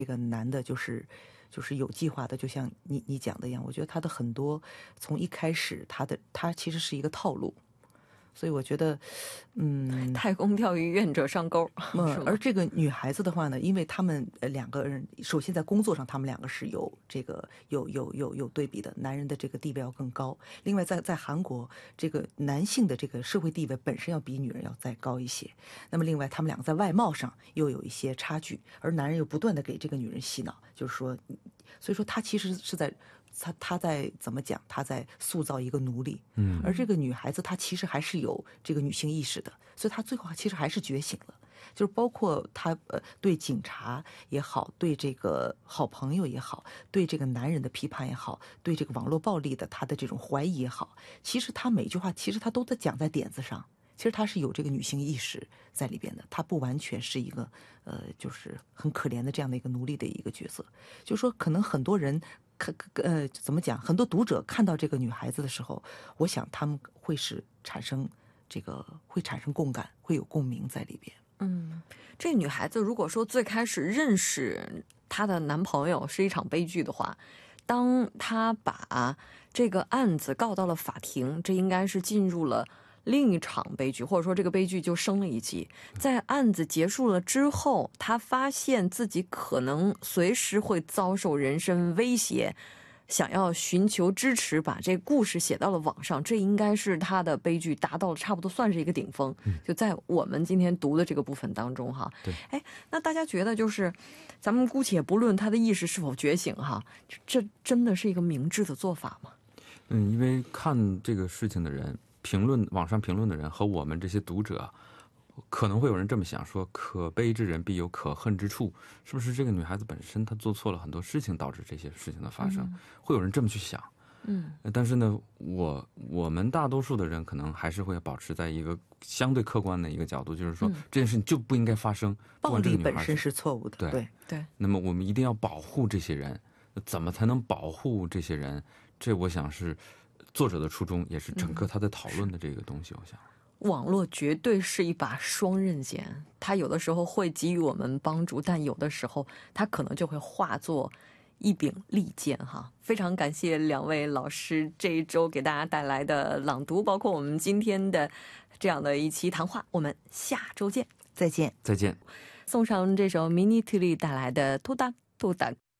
这个男的就是有计划的，就像你讲的一样，我觉得他的很多从一开始他其实是一个套路。所以我觉得太公钓鱼，愿者上钩，是吗？ 而这个女孩子的话呢，因为他们两个人首先在工作上，他们两个是有这个有对比的，男人的这个地位要更高。另外在韩国，这个男性的这个社会地位本身要比女人要再高一些。那么另外他们两个在外貌上又有一些差距，而男人又不断的给这个女人洗脑，就是说，所以说他其实是在他在怎么讲？他在塑造一个奴隶，而这个女孩子她其实还是有这个女性意识的，所以她最后其实还是觉醒了。就是包括她对警察也好，对这个好朋友也好，对这个男人的批判也好，对这个网络暴力的她的这种怀疑也好，其实她每句话其实她都在讲在点子上。其实她是有这个女性意识在里边的，她不完全是一个就是很可怜的这样的一个奴隶的一个角色。就是说，可能很多人怎么讲？很多读者看到这个女孩子的时候，我想他们会产生共感，会有共鸣在里边。 这女孩子如果说最开始认识她的男朋友是一场悲剧的话，当她把这个案子告到了法庭，这应该是进入了另一场悲剧，或者说这个悲剧就升了一级。在案子结束了之后，她发现自己可能随时会遭受人身威胁，想要寻求支持，把这故事写到了网上，这应该是她的悲剧达到了差不多算是一个顶峰。就在我们今天读的这个部分当中哈。 对， 那大家觉得就是咱们姑且不论她的意识是否觉醒哈，这真的是一个明智的做法吗？ 因为看这个事情的人，网上评论的人和我们这些读者，可能会有人这么想，说可悲之人必有可恨之处，是不是这个女孩子本身她做错了很多事情导致这些事情的发生，会有人这么去想。但是呢，我们大多数的人可能还是会保持在一个相对客观的一个角度，就是说这件事情就不应该发生， 暴力本身是错误的。 对。 那么我们一定要保护这些人，怎么才能保护这些人？这我想是作者的初衷，也是整个他在讨论的这个东西。我想网络绝对是一把双刃剑，它有的时候会给予我们帮助，但有的时候它可能就会化作一柄利剑哈。非常感谢两位老师这一周给大家带来的朗读，包括我们今天的这样的一期谈话，我们下周见。 再见。 再见。 送上这首 Mini Tully 带来的토닥토닥。